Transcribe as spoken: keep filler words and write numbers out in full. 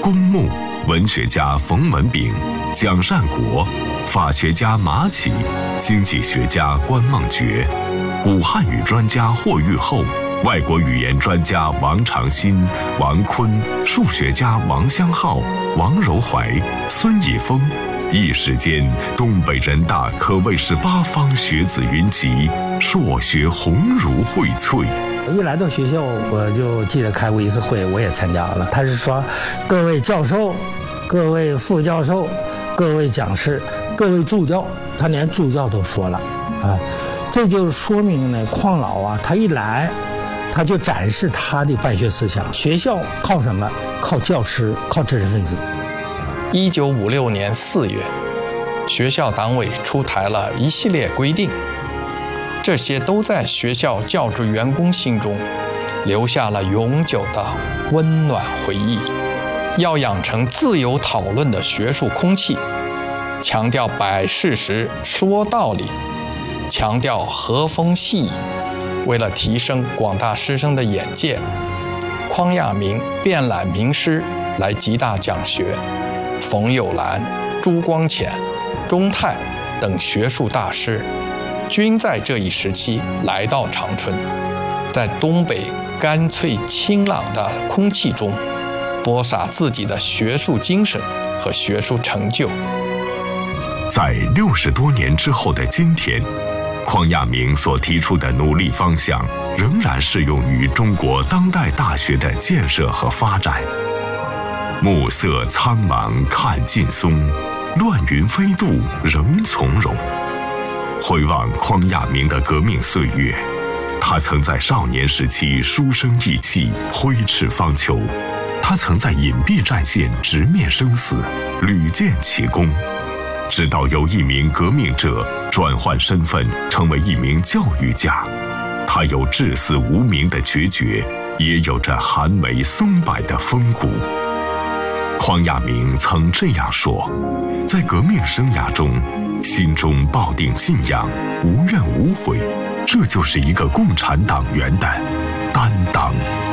公墓，文学家冯文炳、蒋善国，法学家马启，经济学家关孟觉，古汉语专家霍玉厚，外国语言专家王长新、王坤，数学家王相浩、王柔怀、孙一峰。一时间，东北人大可谓是八方学子云集，硕学鸿儒荟萃。 我一来到学校，我就记得开过一次会，我也参加了。他是说，各位教授、各位副教授、各位讲师、各位助教，他连助教都说了啊。这就说明呢，邝老啊，他一来，他就展示他的办学思想。学校靠什么？靠教师，靠知识分子。 一九五六年四月，学校党委出台了一系列规定，这些都在学校教职员工心中留下了永久的温暖回忆。要养成自由讨论的学术空气，强调摆事实、说道理，强调和风细雨。为了提升广大师生的眼界，匡亚明遍览名师来吉大讲学。冯友兰、朱光潜、钟泰等学术大师均在这一时期来到长春，在东北干脆清朗的空气中播撒自己的学术精神和学术成就。 在六十多年之后的今天，匡亚明所提出的努力方向仍然适用于中国当代大学的建设和发展。暮色苍茫看劲松，乱云飞渡仍从容。回望匡亚明的革命岁月，他曾在少年时期书生意气，挥斥方遒；他曾在隐蔽战线直面生死，屡建奇功。直到由一名革命者转换身份，成为一名教育家，他有至死无名的决绝，也有着寒梅松柏的风骨。匡亚明曾这样说，在革命生涯中，心中抱定信仰，无怨无悔，这就是一个共产党员的担当。